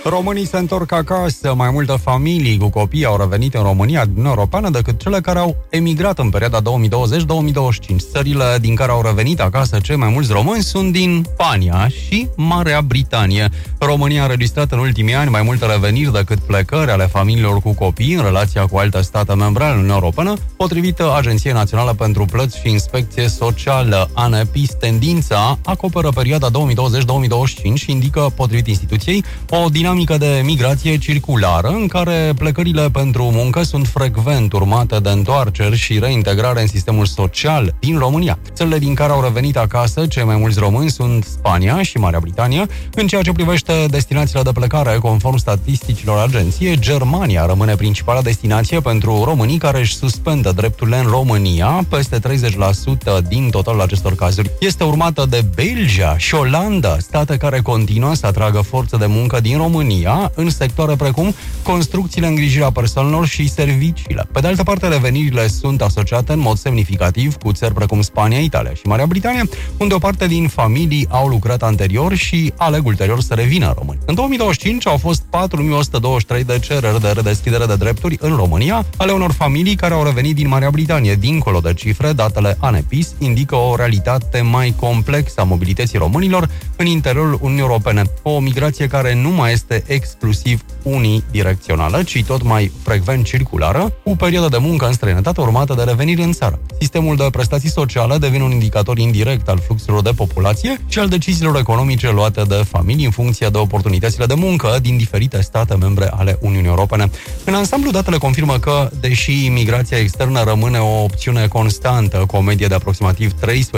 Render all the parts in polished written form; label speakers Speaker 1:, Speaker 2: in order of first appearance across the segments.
Speaker 1: Românii se întorc acasă. Mai multe familii cu copii au revenit în România din Europeană decât cele care au emigrat în perioada 2020-2025. Țările din care au revenit acasă cei mai mulți români sunt din Spania și Marea Britanie. România a înregistrat în ultimii ani mai multe reveniri decât plecări ale familiilor cu copii în relația cu alte state membre ale Uniunii Europene, potrivit Agenției Naționale pentru Plăți și Inspecție Socială, ANPIS. Tendința acoperă perioada 2020-2025 și indică, potrivit instituției, o dinamică de migrație circulară, în care plecările pentru muncă sunt frecvent urmate de întoarceri și reintegrare în sistemul social din România. Țările din care au revenit acasă cei mai mulți români sunt Spania și Marea Britanie. În ceea ce privește destinațiile de plecare, conform statisticilor agenției, Germania rămâne principala destinație pentru românii care își suspendă drepturile în România, peste 30% din totalul acestor cazuri. Este urmată de Belgia și Olanda, state care continuă să atragă forță de muncă din România în sectoare precum construcțiile, îngrijirea persoanelor și serviciile. Pe de altă parte, revenirile sunt asociate în mod semnificativ cu țări precum Spania, Italia și Marea Britanie, unde o parte din familii au lucrat anterior și aleg ulterior să revină în România. În 2025 au fost 4.123 de cereri de redeschidere de drepturi în România ale unor familii care au revenit din Marea Britanie. Dincolo de cifre, datele ANPIS indică o realitate mai complexă a mobilității românilor în interiorul Uniunii Europene. O migrație care nu mai este exclusiv unidirecțională, ci tot mai frecvent circulară, cu perioada de muncă în străinătate urmată de reveniri în țară. Sistemul de prestații sociale devine un indicator indirect al fluxurilor de populație și al deciziilor economice luate de familii în funcție de oportunitățile de muncă din diferite state membre ale Uniunii Europene. În ansamblu, datele confirmă că, deși imigrația externă rămâne o opțiune constantă, cu o medie de aproximativ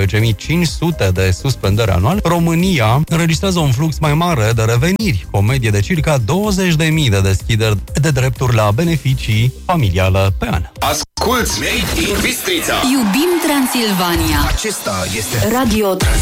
Speaker 1: 13.500 de suspendări anual, România înregistrează un flux mai mare de reveniri, cu o medie de circa 20.000 de deschideri de drepturi la beneficii familiale pe an.
Speaker 2: Asculți Made in Bistrița.
Speaker 3: Iubim Transilvania.
Speaker 2: Acesta este
Speaker 3: Radio